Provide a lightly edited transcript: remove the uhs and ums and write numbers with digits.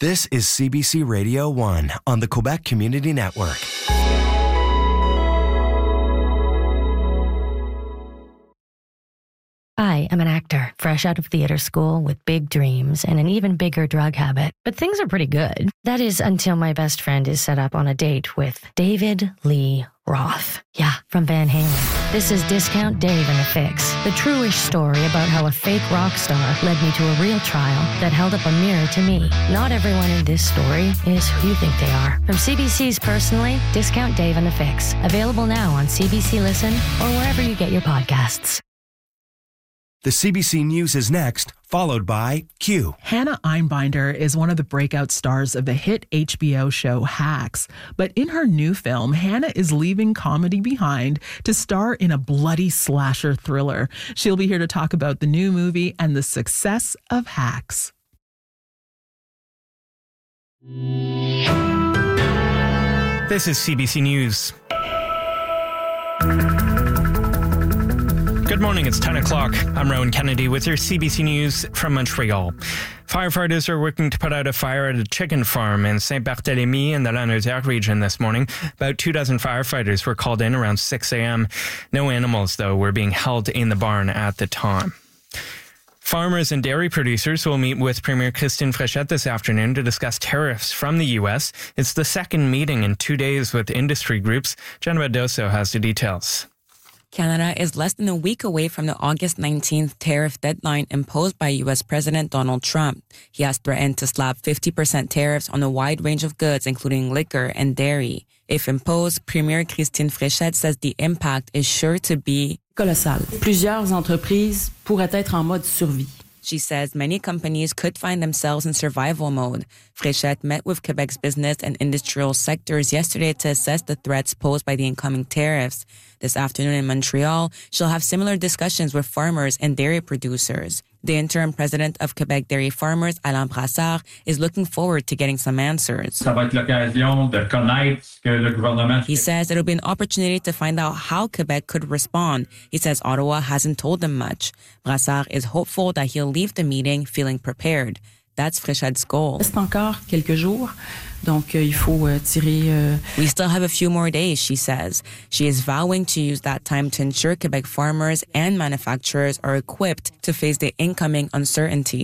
This is CBC Radio 1 on the Quebec Community Network. I am an actor, fresh out of theater school with big dreams and an even bigger drug habit. But things are pretty good. That is until my best friend is set up on a date with David Lee Roth. Yeah, from Van Halen. This is Discount Dave and the Fix, the true-ish story about how a fake rock star led me to a real trial that held up a mirror to me. Not everyone in this story is who you think they are. From CBC's Personally, Discount Dave and the Fix. Available now on CBC Listen or wherever you get your podcasts. The CBC News is next, followed by Q. Hannah Einbinder is one of the breakout stars of the hit HBO show Hacks. But in her new film, Hannah is leaving comedy behind to star in a bloody slasher thriller. She'll be here to talk about the new movie and the success of Hacks. This is CBC News. Good morning, it's 10 o'clock. I'm Rowan Kennedy with your CBC News from Montreal. Firefighters are working to put out a fire at a chicken farm in Saint-Barthélemy in the Lanaudière region this morning. About 24 firefighters were called in around 6 a.m. No animals, though, were being held in the barn at the time. Farmers and dairy producers will meet with Premier Christine Fréchette this afternoon to discuss tariffs from the U.S. It's the second meeting in 2 days with industry groups. Jenna Dosso has the details. Canada is less than a week away from the August 19th tariff deadline imposed by U.S. President Donald Trump. He has threatened to slap 50% tariffs on a wide range of goods, including liquor and dairy. If imposed, Premier Christine Fréchette says the impact is sure to be colossal. Plusieurs entreprises pourraient être en mode survie. She says many companies could find themselves in survival mode. Fréchette met with Quebec's business and industrial sectors yesterday to assess the threats posed by the incoming tariffs. This afternoon in Montreal, she'll have similar discussions with farmers and dairy producers. The interim president of Quebec Dairy Farmers, Alain Brassard, is looking forward to getting some answers. Ça va être l'occasion de connaître ce que le gouvernement... He says it'll be an opportunity to find out how Quebec could respond. He says Ottawa hasn't told them much. Brassard is hopeful that he'll leave the meeting feeling prepared. That's Fréchette's goal. Reste encore quelques jours, donc il faut tirer... We still have a few more days, she says. She is vowing to use that time to ensure Quebec farmers and manufacturers are equipped to face the incoming uncertainty.